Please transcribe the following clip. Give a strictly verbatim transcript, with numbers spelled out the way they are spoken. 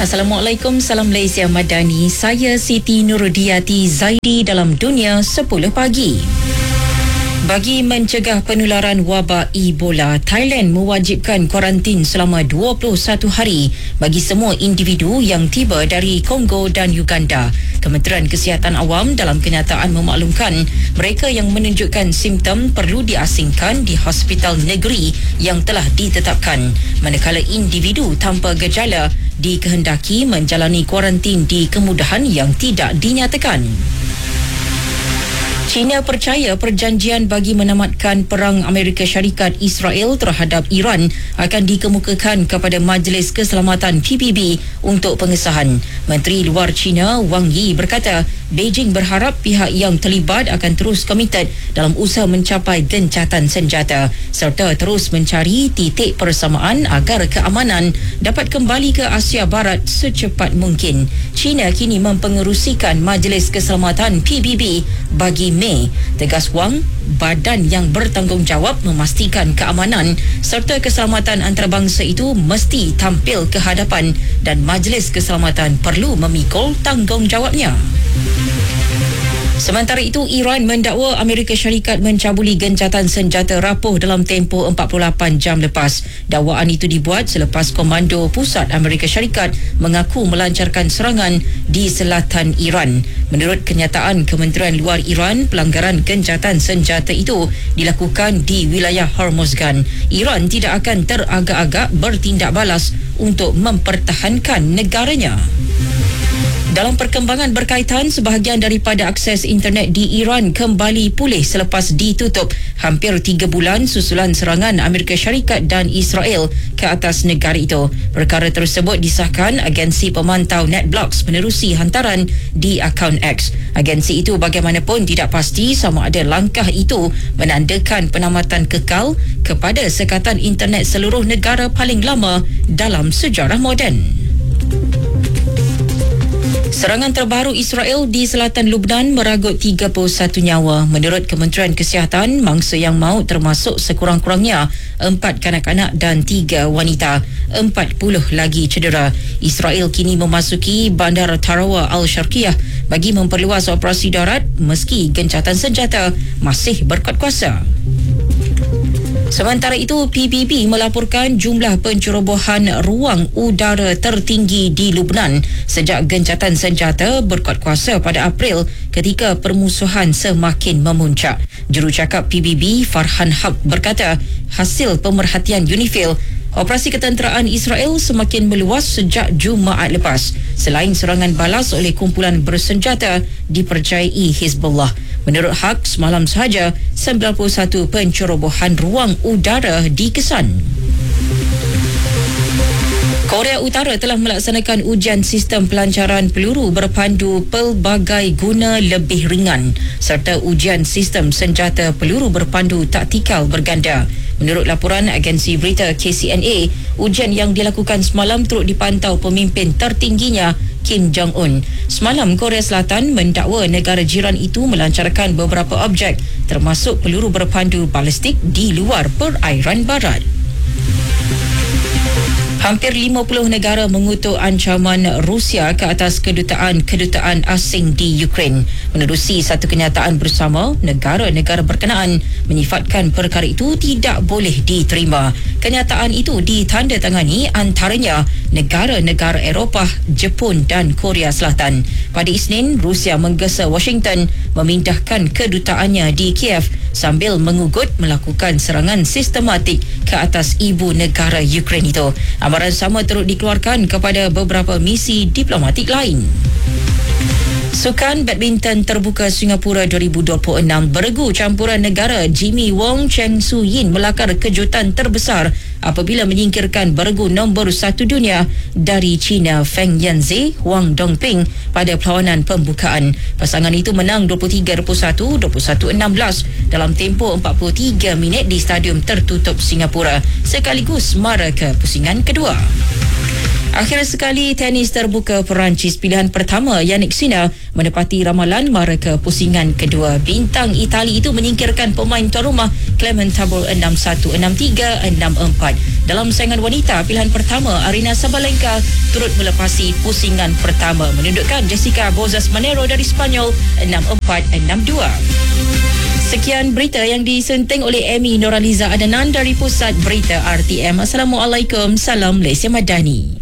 Assalamualaikum, salam Malaysia Madani. Saya Siti Nurudiati Zaidi dalam Dunia sepuluh pagi. Bagi mencegah penularan wabak Ebola, Thailand mewajibkan kuarantin selama dua puluh satu hari bagi semua individu yang tiba dari Kongo dan Uganda. Kementerian Kesihatan Awam dalam kenyataan memaklumkan mereka yang menunjukkan simptom perlu diasingkan di hospital negeri yang telah ditetapkan, manakala individu tanpa gejala dikehendaki menjalani kuarantin di kemudahan yang tidak dinyatakan. China percaya perjanjian bagi menamatkan perang Amerika Syarikat Israel terhadap Iran akan dikemukakan kepada Majlis Keselamatan P B B untuk pengesahan. Menteri Luar China Wang Yi berkata, Beijing berharap pihak yang terlibat akan terus komited dalam usaha mencapai gencatan senjata serta terus mencari titik persamaan agar keamanan dapat kembali ke Asia Barat secepat mungkin. China kini mempengerusikan Majlis Keselamatan P B B bagi Mei. Tegas Wang, badan yang bertanggungjawab memastikan keamanan serta keselamatan antarabangsa itu mesti tampil ke hadapan dan Majlis Keselamatan perlu memikul tanggungjawabnya. Sementara itu, Iran mendakwa Amerika Syarikat mencabuli gencatan senjata rapuh dalam tempoh empat puluh lapan jam lepas. Dakwaan itu dibuat selepas Komando Pusat Amerika Syarikat mengaku melancarkan serangan di selatan Iran. Menurut kenyataan Kementerian Luar Iran, pelanggaran gencatan senjata itu dilakukan di wilayah Hormozgan. Iran tidak akan teragak-agak bertindak balas untuk mempertahankan negaranya. Dalam perkembangan berkaitan, sebahagian daripada akses internet di Iran kembali pulih selepas ditutup hampir tiga bulan susulan serangan Amerika Syarikat dan Israel ke atas negara itu. Perkara tersebut disahkan agensi pemantau NetBlocks menerusi hantaran di akaun X. Agensi itu bagaimanapun tidak pasti sama ada langkah itu menandakan penamatan kekal kepada sekatan internet seluruh negara paling lama dalam sejarah moden. Serangan terbaru Israel di selatan Lubnan meragut tiga puluh satu nyawa. Menurut Kementerian Kesihatan, mangsa yang maut termasuk sekurang-kurangnya empat kanak-kanak dan tiga wanita. empat puluh lagi cedera. Israel kini memasuki bandar Tarawa Al-Sharqiyah bagi memperluas operasi darat meski gencatan senjata masih berkuat kuasa. Sementara itu, P B B melaporkan jumlah pencerobohan ruang udara tertinggi di Lubnan sejak gencatan senjata berkuat kuasa pada April ketika permusuhan semakin memuncak. Jurucakap P B B Farhan Haq berkata, hasil pemerhatian UNIFIL, operasi ketenteraan Israel semakin meluas sejak Jumaat lepas selain serangan balas oleh kumpulan bersenjata dipercayai Hizbullah. Menurut Haq, semalam sahaja sembilan puluh satu pencerobohan ruang udara dikesan. Korea Utara telah melaksanakan ujian sistem pelancaran peluru berpandu pelbagai guna lebih ringan serta ujian sistem senjata peluru berpandu taktikal berganda. Menurut laporan agensi berita K C N A, ujian yang dilakukan semalam turut dipantau pemimpin tertingginya Kim Jong-un. Semalam, Korea Selatan mendakwa negara jiran itu melancarkan beberapa objek termasuk peluru berpandu balistik di luar perairan barat. Hampir lima puluh negara mengutuk ancaman Rusia ke atas kedutaan-kedutaan asing di Ukraine. Menerusi satu kenyataan bersama, negara-negara berkenaan menyifatkan perkara itu tidak boleh diterima. Kenyataan itu ditandatangani antaranya negara-negara Eropah, Jepun dan Korea Selatan. Pada Isnin, Rusia menggesa Washington memindahkan kedutaannya di Kiev sambil mengugut melakukan serangan sistematik ke atas ibu negara Ukraine itu. Amaran sama turut dikeluarkan kepada beberapa misi diplomatik lain. Sukan badminton terbuka Singapura dua ribu dua puluh enam beregu campuran negara Jimmy Wong Cheng Su Yin melakar kejutan terbesar apabila menyingkirkan beregu nombor satu dunia dari China Feng Yanzi Huang Dongping pada perlawanan pembukaan. Pasangan itu menang dua puluh tiga dua puluh satu, dua puluh satu enam belas dalam tempoh empat puluh tiga minit di Stadium Tertutup Singapura sekaligus mara ke pusingan kedua. Akhir sekali, tenis terbuka Perancis pilihan pertama Yannick Sinner menepati ramalan mara ke pusingan kedua. Bintang Itali itu menyingkirkan pemain tuan rumah Clement Tabor enam satu, enam tiga, enam empat. Dalam saingan wanita pilihan pertama, Arina Sabalenka turut melepasi pusingan pertama, menundukkan Jessica Bozas Monero dari Spanyol enam empat, enam dua. Sekian berita yang disenting oleh Amy Noraliza Adanan dari Pusat Berita R T M. Assalamualaikum, salam Malaysia Madani.